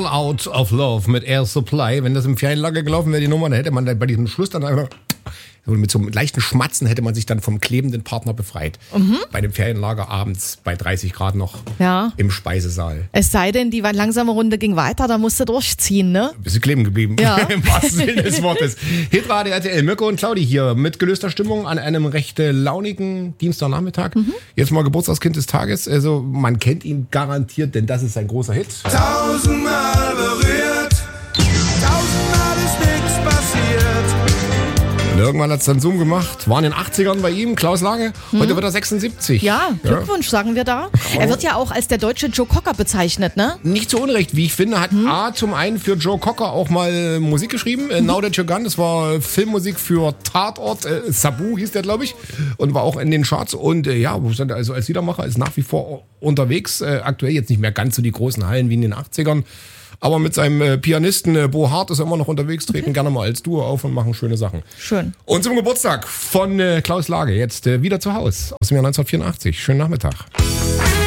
Out of Love mit Air Supply. Wenn das im Ferienlager gelaufen wäre, die Nummer, dann hätte man bei diesem Schluss dann einfach mit so einem leichten Schmatzen hätte man sich dann vom klebenden Partner befreit. Bei dem Ferienlager abends bei 30 Grad noch im Speisesaal. Es sei denn, die langsame Runde ging weiter, da musste durchziehen, ne? Bist du kleben geblieben, im wahrsten Sinne des Wortes. Hitradio RTL, Mirko und Claudi hier mit gelöster Stimmung an einem recht launigen Dienstagnachmittag. Jetzt mal Geburtstagskind des Tages. Also man kennt ihn garantiert, denn das ist sein großer Hit. 1000-mal berührt, 1000-mal ist nichts passiert. Irgendwann hat es dann Zoom gemacht. Waren in den 80ern bei ihm, Klaus Lange. Heute wird er 76. Ja, Glückwunsch, sagen wir da. Er wird ja auch als der deutsche Joe Cocker bezeichnet, ne? Nicht zu Unrecht, wie ich finde, hat A zum einen für Joe Cocker auch mal Musik geschrieben. Now That You're Gone, das war Filmmusik für Tatort. Sabu hieß der, glaube ich. Und war auch in den Charts. Und also als Liedermacher ist nach wie vor unterwegs. Aktuell jetzt nicht mehr ganz so die großen Hallen wie in den 80ern. Aber mit seinem Pianisten Bo Hart ist er immer noch unterwegs, treten gerne mal als Duo auf und machen schöne Sachen. Schön. Und zum Geburtstag von Klaus Lage jetzt wieder zu Hause aus dem Jahr 1984. Schönen Nachmittag.